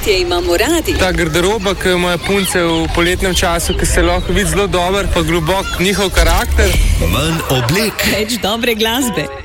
poletje imamo radi. Ta garderoba, ki ima punce v poletnem času, ki se lahko vidi zelo dober, pa globok njihov karakter. Manj oblek. Več dobre glasbe.